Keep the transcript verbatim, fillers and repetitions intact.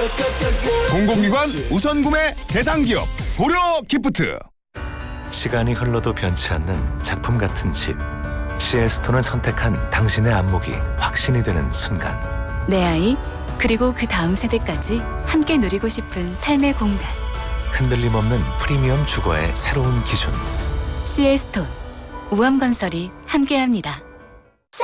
공공기관 우선 구매 대상기업 고려 기프트. 시간이 흘러도 변치 않는 작품 같은 집. 씨엘스톤을 선택한 당신의 안목이 확신이 되는 순간. 내 아이, 그리고 그 다음 세대까지 함께 누리고 싶은 삶의 공간. 흔들림 없는 프리미엄 주거의 새로운 기준. 씨엘스톤, 우암건설이 함께합니다.